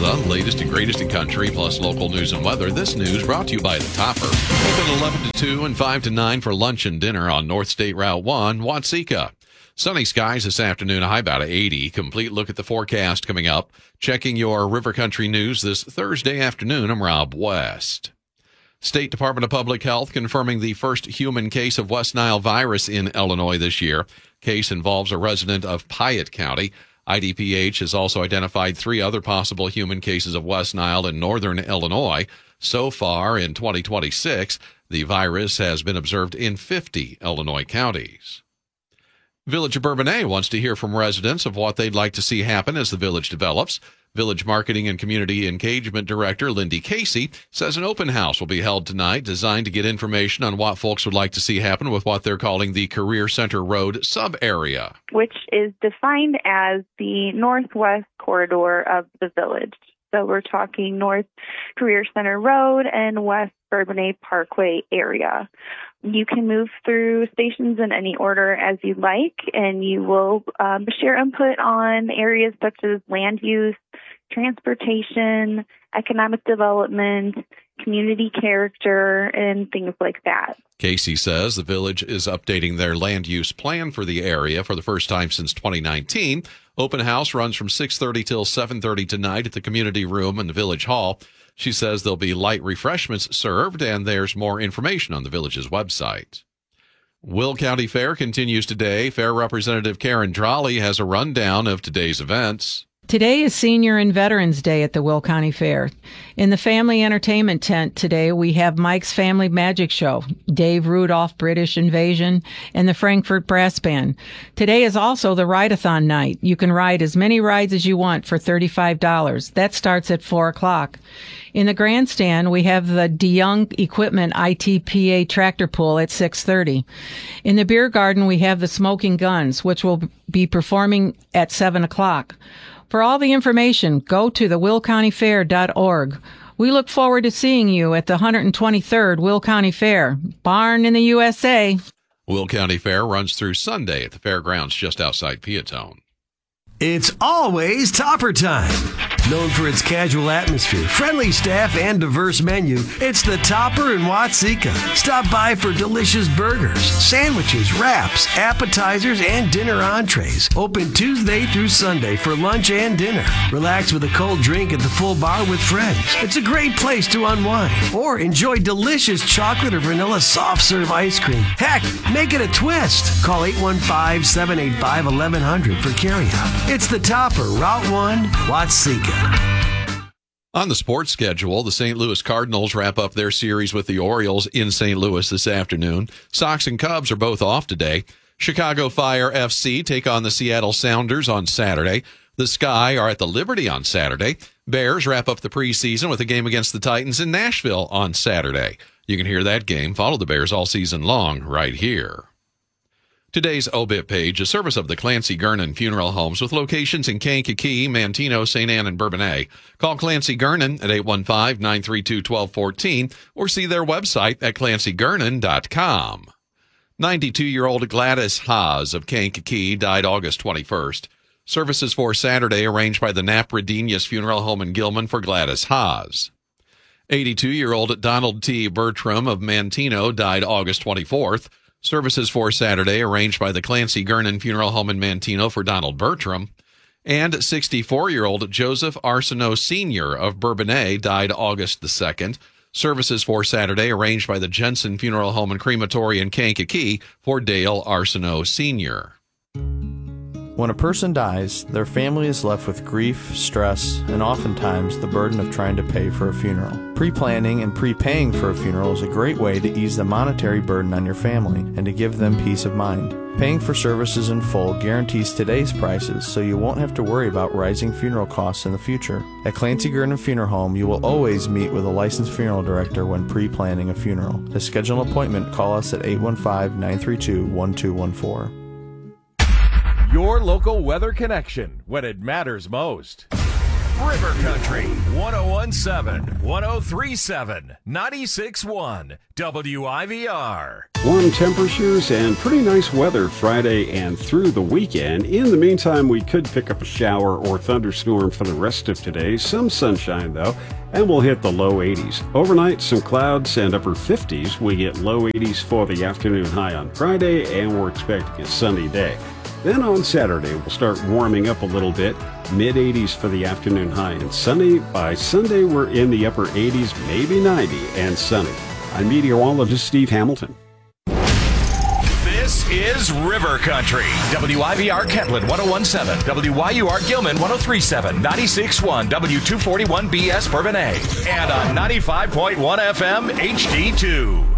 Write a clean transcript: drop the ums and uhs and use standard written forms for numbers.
the latest and greatest in country, plus local news and weather. This news brought to you by The Topper. Open 11 to 2 and 5 to 9 for lunch and dinner on North State Route 1, Watseka. Sunny skies this afternoon, a high about 80. Complete look at the forecast coming up. Checking your River Country news this Thursday afternoon, I'm Rob West. State Department of Public Health confirming the first human case of West Nile virus in Illinois this year. Case involves a resident of Piatt County. IDPH has also identified 3 other possible human cases of West Nile in northern Illinois. So far in 2026, the virus has been observed in 50 Illinois counties. Village of Bourbonnais wants to hear from residents of what they'd like to see happen as the village develops. Village Marketing and Community Engagement Director Lindy Casey says an open house will be held tonight designed to get information on what folks would like to see happen with what they're calling the Career Center Road sub-area, which is defined as the northwest corridor of the village. So we're talking North Career Center Road and West Bourbonnais Parkway area. You can move through stations in any order as you like, and you will share input on areas such as land use, transportation, economic development, community character, and things like that. Casey says the village is updating their land use plan for the area for the first time since 2019. Open house runs from 6:30 till 7:30 tonight at the community room in the village hall. She says there'll be light refreshments served, and there's more information on the village's website. Will County Fair continues today. Fair Representative Karen Drolley has a rundown of today's events. Today is Senior and Veterans Day at the Will County Fair. In the family entertainment tent today, we have Mike's Family Magic Show, Dave Rudolph British Invasion, and the Frankfurt Brass Band. Today is also the Ride-a-thon night. You can ride as many rides as you want for $35. That starts at 4 o'clock. In the grandstand, we have the DeYoung Equipment ITPA tractor pull at 6:30. In the beer garden, we have the Smoking Guns, which will be performing at 7 o'clock. For all the information, go to thewillcountyfair.org. We look forward to seeing you at the 123rd Will County Fair, barn in the USA. Will County Fair runs through Sunday at the fairgrounds just outside Peatone. It's always Topper time. Known for its casual atmosphere, friendly staff, and diverse menu, it's the Topper in Watseka. Stop by for delicious burgers, sandwiches, wraps, appetizers, and dinner entrees. Open Tuesday through Sunday for lunch and dinner. Relax with a cold drink at the full bar with friends. It's a great place to unwind. Or enjoy delicious chocolate or vanilla soft serve ice cream. Heck, make it a twist. Call 815-785-1100 for carryout. It's the Topper, Route 1, Watseka. On the sports schedule, the St. Louis Cardinals wrap up their series with the Orioles in St. Louis this afternoon. Sox and Cubs are both off today. Chicago Fire FC take on the Seattle Sounders on Saturday. The Sky are at the Liberty on Saturday. Bears wrap up the preseason with a game against the Titans in Nashville on Saturday. You can hear that game. Follow the Bears all season long right here. Today's obit page, a service of the Clancy Gernon Funeral Homes with locations in Kankakee, Manteno, St. Anne, and Bourbonnais. Call Clancy Gernon at 815-932-1214 or see their website at clancygernon.com. 92-year-old Gladys Haas of Kankakee died August 21st. Services for Saturday arranged by the Napradenius Funeral Home in Gilman for Gladys Haas. 82-year-old Donald T. Bertram of Manteno died August 24th. Services for Saturday arranged by the Clancy Gernon Funeral Home in Manteno for Donald Bertram. And 64-year-old Joseph Arsenault Sr. of Bourbonnais died August the 2nd. Services for Saturday arranged by the Jensen Funeral Home and Crematory in Kankakee for Dale Arsenault Sr. When a person dies, their family is left with grief, stress, and oftentimes the burden of trying to pay for a funeral. Pre-planning and prepaying for a funeral is a great way to ease the monetary burden on your family and to give them peace of mind. Paying for services in full guarantees today's prices, so you won't have to worry about rising funeral costs in the future. At Clancy Gernon Funeral Home, you will always meet with a licensed funeral director when pre-planning a funeral. To schedule an appointment, call us at 815-932-1214. Your local weather connection when it matters most. River Country, 1017, 1037, 96.1, WIVR. Warm temperatures and pretty nice weather Friday and through the weekend. In the meantime, we could pick up a shower or thunderstorm for the rest of today. Some sunshine, though, and we'll hit the low 80s. Overnight, some clouds and upper 50s. We get low 80s for the afternoon high on Friday, and we're expecting a sunny day. Then on Saturday, we'll start warming up a little bit. Mid-80s for the afternoon high and sunny. By Sunday, we're in the upper 80s, maybe 90, and sunny. I'm meteorologist Steve Hamilton. This is River Country. WIVR Kentland 1017, WYUR Gilman 1037, 96.1 W241BS Bourbonnais, and on 95.1 FM HD2.